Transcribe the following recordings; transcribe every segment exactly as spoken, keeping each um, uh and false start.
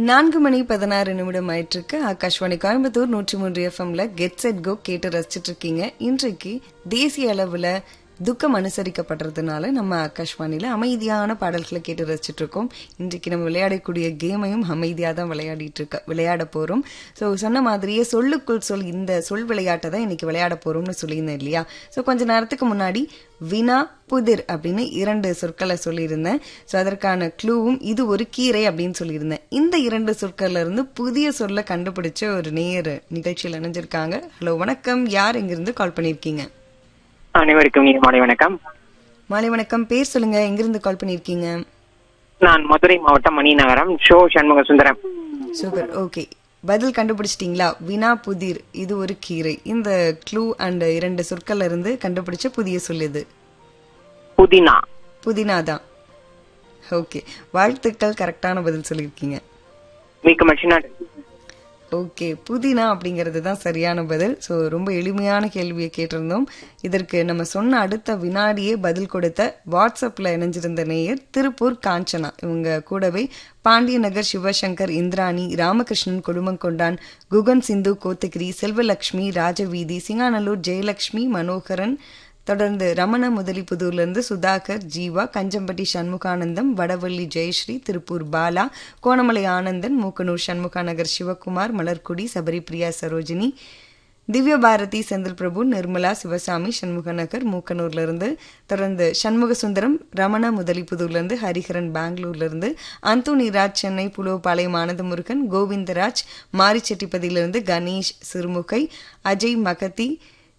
நான்கு மணி பதினாறு நிமிடம் ஆயிட்டிருக்கு. ஆகாஷ்வாணி கோயம்புத்தூர் நூற்றி மூன்று எஃப்எம்ல கெட் செட் கோ கேட்டு ரசிச்சிட்டு இருக்கீங்க. இன்றைக்கு தேசிய அளவுல துக்கம் அனுசரிக்கப்படுறதுனால நம்ம ஆகாஷ்வாணியில அமைதியான பாடல்களை கேட்டு ரசிச்சுட்டு இருக்கோம். இன்றைக்கு நம்ம விளையாடக்கூடிய கேமையும் அமைதியா தான் விளையாடிட்டு இருக்க விளையாட போறோம். ஸோ சொன்ன மாதிரியே சொல்லுக்குள் சொல், இந்த சொல் விளையாட்டை தான் இன்னைக்கு விளையாட போறோம்னு சொல்லியிருந்தேன் இல்லையா? ஸோ கொஞ்ச நேரத்துக்கு முன்னாடி வினா புதிர் அப்படின்னு இரண்டு சொற்களை சொல்லியிருந்தேன். ஸோ அதற்கான க்ளூவும் இது ஒரு கீரை அப்படின்னு சொல்லியிருந்தேன். இந்த இரண்டு சொற்கள்ல இருந்து புதிய சொல்ல கண்டுபிடிச்ச ஒரு நேர் நிகழ்ச்சியில் இணைஞ்சிருக்காங்க. ஹலோ, வணக்கம். யார் எங்கிருந்து கால் பண்ணிருக்கீங்க? அனைவருக்கும் மாலை வணக்கம். மாலை வணக்கம். பேர் சொல்லுங்க, எங்கிருந்து கால் பண்ணிருக்கீங்க? நான் மதுரை மாவட்டம் மணி நகரம் show Shanmuga Sundaram. Super, okay. பதில் கண்டுபிடிச்சிட்டீங்களா? வினா புதிர் இது ஒரு கீரை. இந்த க்ளூ அண்ட் இரண்டு சொற்கள்ல இருந்து கண்டுபிடிச்ச புதிய சொல் இது புதினா. புதினா தான். ஓகே, வாழ்த்துக்கள். கரெக்டான பதில் சொல்லியிருக்கீங்க. மிக்க மகிழ்ச்சி. ஓகே, புதினா அப்படிங்கிறது தான் சரியான பதில். ஸோ ரொம்ப எளிமையான கேள்வியை கேட்டிருந்தோம். இதற்கு நம்ம சொன்ன அடுத்த வினாடியே பதில் கொடுத்த வாட்ஸ்அப்ல இணைஞ்சிருந்த நேயர் திருப்பூர் காஞ்சனா. இவங்க கூடவே பாண்டிய நகர் சிவசங்கர், இந்திராணி, ராமகிருஷ்ணன், குடும்பங்கொண்டான், குகன் சிந்து, கோத்தகிரி, செல்வலட்சுமி, ராஜவீதி, சிங்காநல்லூர், ஜெயலட்சுமி, மனோகரன், தொடர்ந்து ரமண முதலிப்புதூர்ல இருந்து சுதாகர், ஜீவா, கஞ்சம்பட்டி சண்முகானந்தம், வடவள்ளி ஜெயஸ்ரீ, திருப்பூர் பாலா, கோணமலை ஆனந்தன், மூக்கனூர் சண்முகா நகர் சிவகுமார், மலர்குடி, சபரிபிரியா சரோஜினி, திவ்ய பாரதி, செந்தில் பிரபு, நிர்மலா, சிவசாமி, சண்முகநகர், மூக்கனூர்ல இருந்து, தொடர்ந்து சண்முக சுந்தரம், ரமண முதலிப்புதூர்ல இருந்து, ஹரிஹரன் பெங்களூர்ல இருந்து, அந்தோனி ராஜ், சென்னை புலோபாளையம், ஆனந்தமுருகன், கோவிந்தராஜ், மாரிச்செட்டிப்பதியிலிருந்து, கணேஷ், சிறுமுகை, அஜய் மகதி,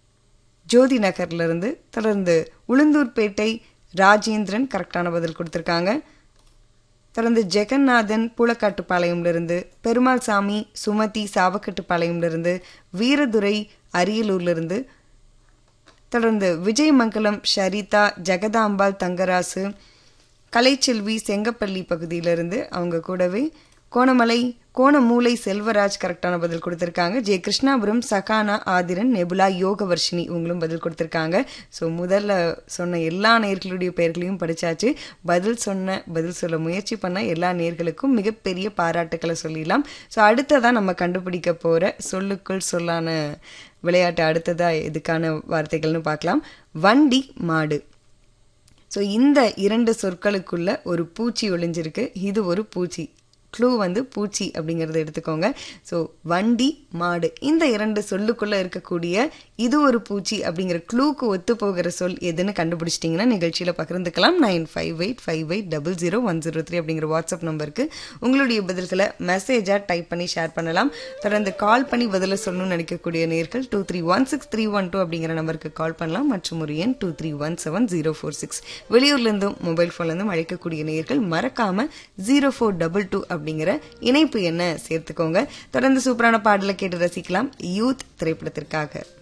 ஜோதி நகர்ல இருந்து, தொடர்ந்து உளுந்தூர்பேட்டை ராஜேந்திரன் கரெக்டான பதில் கொடுத்திருக்காங்க. தொடர்ந்து ஜெகநாதன் பூளக்காட்டுப்பாளையம்ல இருந்து, பெருமாள் சாமி, சுமதி சாவக்கட்டுப்பாளையம்ல இருந்து, வீரதுரை அரியலூர்ல இருந்து, தொடர்ந்து விஜயமங்கலம் ஷரிதா, ஜெகதாம்பாள் தங்கராசு, கலைச்செல்வி செங்கப்பள்ளி பகுதியிலிருந்து, அவங்க கூடவே கோணமலை கோணமூலை செல்வராஜ் கரெக்டான பதில் கொடுத்திருக்காங்க. ஜெய கிருஷ்ணாபுரம் சகானா, ஆதிரன், நெபுலா, யோகவர்ஷினி இவங்களும் பதில் கொடுத்திருக்காங்க. ஸோ முதல்ல சொன்ன எல்லா நேர்களுடைய பெயர்களையும் படிச்சாச்சு. பதில் சொன்ன பதில் சொல்ல முயற்சி பண்ண எல்லா நேர்களுக்கும் மிகப்பெரிய பாராட்டுக்களை சொல்லிடலாம். ஸோ அடுத்ததான் நம்ம கண்டுபிடிக்க போற சொல்லுக்குள் சொல்லான விளையாட்டு அடுத்ததா எதுக்கான வார்த்தைகள்னு பார்க்கலாம். வண்டி, மாடு. ஸோ இந்த இரண்டு சொற்களுக்குள்ள ஒரு பூச்சி ஒளிஞ்சிருக்கு. இது ஒரு பூச்சி. க்ளூ வந்து பூச்சி அப்படிங்கறத எடுத்துக்கோங்க. ஸோ வண்டி, மாடு இந்த இரண்டு சொல்லுக்குள்ள இருக்கக்கூடிய இது ஒரு பூச்சி அப்படிங்கிற க்ளூக்கு ஒத்து போகிற சொல் எதுன்னு கண்டுபிடிச்சிட்டிங்கன்னா நிகழ்ச்சியில பகிர்ந்துக்கலாம். Nine five eight five eight double zero one zero three அப்படிங்கிற வாட்ஸ்அப் நம்பருக்கு உங்களுடைய பதில்களை மெசேஜா டைப் பண்ணி ஷேர் பண்ணலாம். தொடர்ந்து கால் பண்ணி பதில சொல்லணும்னு நினைக்கக்கூடிய நேர்கள் two three one six three one two அப்படிங்கிற நம்பருக்கு கால் பண்ணலாம். மற்றும் ஒரு எண் two three one seven zero four six. வெளியூர்ல இருந்தும் மொபைல் போன்ல இருந்தும் அழைக்கக்கூடிய நேர்கள் மறக்காம ஜீரோ ஃபோர் டபுள் டூ அப்படிங்கிற இணைப்பு என்ன சேர்த்துக்கோங்க. தொடர்ந்து சூப்பரான பாடலை கேட்டு ரசிக்கலாம் யூத் திரைப்படத்திற்காக.